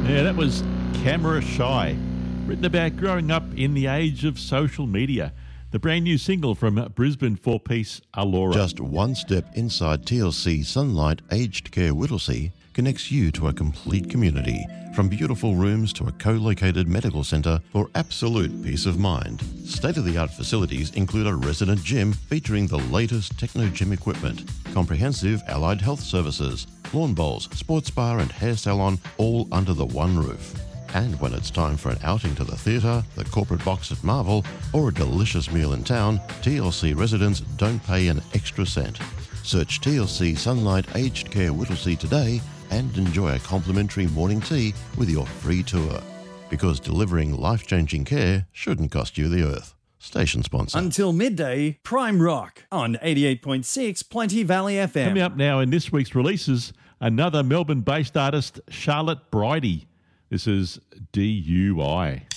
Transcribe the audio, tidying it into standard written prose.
Yeah, that was Camera Shy, written about growing up in the age of social media. The brand new single from Brisbane four-piece Alora. Just one step inside TLC Sunlight Aged Care Whittlesea connects you to a complete community, from beautiful rooms to a co-located medical centre for absolute peace of mind. State-of-the-art facilities include a resident gym featuring the latest techno gym equipment, comprehensive allied health services, lawn bowls, sports bar and hair salon, all under the one roof. And when it's time for an outing to the theatre, the corporate box at Marvel, or a delicious meal in town, TLC residents don't pay an extra cent. Search TLC Sunlight Aged Care Whittlesea today and enjoy a complimentary morning tea with your free tour. Because delivering life-changing care shouldn't cost you the earth. Station sponsor. Until midday, Prime Rock on 88.6 Plenty Valley FM. Coming up now in this week's releases, another Melbourne-based artist, Charlotte Bridie. This is DUI.